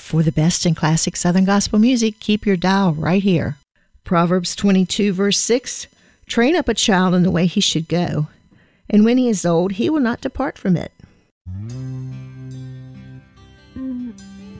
For the best in classic Southern gospel music, keep your dial right here. Proverbs 22, verse 6, "Train up a child in the way he should go, and when he is old, he will not depart from it."